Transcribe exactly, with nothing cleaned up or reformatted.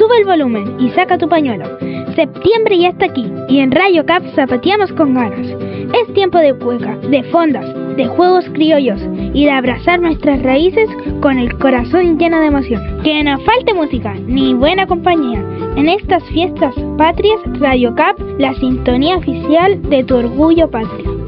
Sube el volumen y saca tu pañuelo. Septiembre ya está aquí y en Radio Cap zapateamos con ganas. Es tiempo de cueca, de fondas, de juegos criollos y de abrazar nuestras raíces con el corazón lleno de emoción. Que no falte música ni buena compañía. En estas fiestas patrias, Radio Cap, la sintonía oficial de tu orgullo patrio.